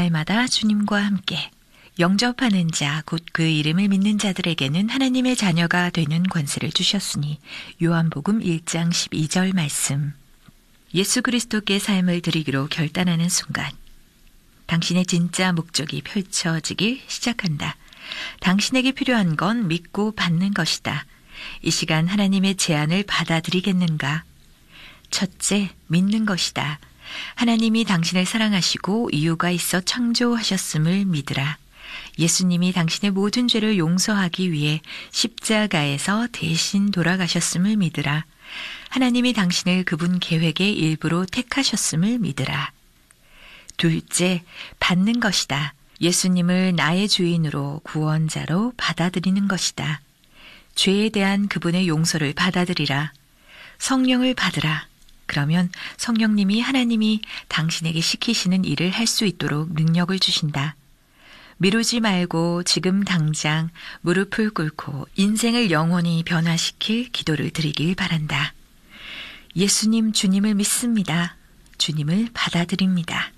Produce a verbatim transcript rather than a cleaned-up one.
날마다 주님과 함께 영접하는 자, 곧 그 이름을 믿는 자들에게는 하나님의 자녀가 되는 권세를 주셨으니 요한복음 일 장 십이 절 말씀. 예수 그리스도께 삶을 드리기로 결단하는 순간 당신의 진짜 목적이 펼쳐지기 시작한다. 당신에게 필요한 건 믿고 받는 것이다. 이 시간 하나님의 제안을 받아들이겠는가? 첫째, 믿는 것이다. 하나님이 당신을 사랑하시고 이유가 있어 창조하셨음을 믿으라. 예수님이 당신의 모든 죄를 용서하기 위해 십자가에서 대신 돌아가셨음을 믿으라. 하나님이 당신을 그분 계획의 일부로 택하셨음을 믿으라. 둘째, 받는 것이다. 예수님을 나의 주인으로 구원자로 받아들이는 것이다. 죄에 대한 그분의 용서를 받아들이라. 성령을 받으라. 그러면 성령님이 하나님이 당신에게 시키시는 일을 할 수 있도록 능력을 주신다. 미루지 말고 지금 당장 무릎을 꿇고 인생을 영원히 변화시킬 기도를 드리길 바란다. 예수님, 주님을 믿습니다. 주님을 받아들입니다.